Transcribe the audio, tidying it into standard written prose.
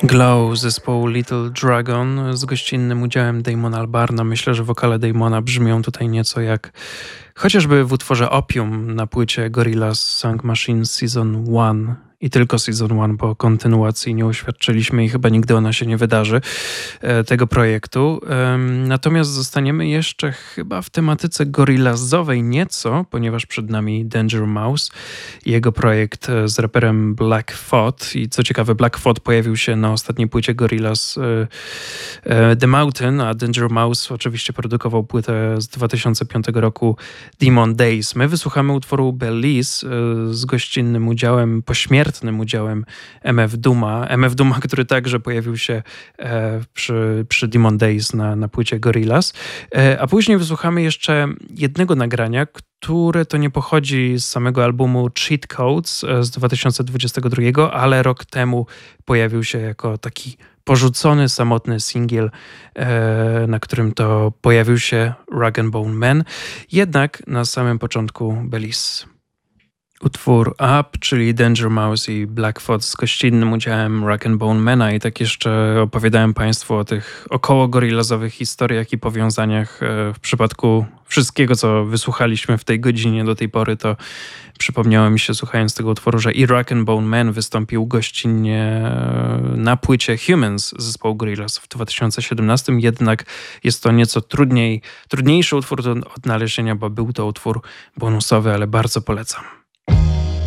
Glow zespołu Little Dragon z gościnnym udziałem Damona Albarna. Myślę, że wokale Damona brzmią tutaj nieco jak chociażby w utworze Opium na płycie Gorillaz Song Machine Season 1 i tylko Season 1, bo kontynuacji nie uświadczyliśmy i chyba nigdy ona się nie wydarzy, tego projektu. Natomiast zostaniemy jeszcze chyba w tematyce gorillazowej nieco, ponieważ przed nami Danger Mouse i jego projekt z raperem Black Thought. I co ciekawe, Black Thought pojawił się na ostatniej płycie Gorillaz The Mountain, a Danger Mouse oczywiście produkował płytę z 2005 roku Demon Days. My wysłuchamy utworu Belize z gościnnym udziałem, pośmiertnym udziałem MF Dooma. MF Dooma, który także pojawił się przy Demon Days na płycie Gorillaz. A później wysłuchamy jeszcze jednego nagrania, które to nie pochodzi z samego albumu Cheat Codes z 2022, ale rok temu pojawił się jako taki porzucony, samotny singiel, na którym to pojawił się Rag and Bone Man. Jednak na samym początku Belize. Utwór Up, czyli Danger Mouse i Black Thought z gościnnym udziałem Rag and Bone Mana. I tak jeszcze opowiadałem Państwu o tych około gorillazowych historiach i powiązaniach. W przypadku wszystkiego, co wysłuchaliśmy w tej godzinie do tej pory, to przypomniało mi się, słuchając tego utworu, że i Rag and Bone Man wystąpił gościnnie na płycie Humans zespołu Gorillaz w 2017. Jednak jest to nieco trudniejszy utwór do odnalezienia, bo był to utwór bonusowy, ale bardzo polecam.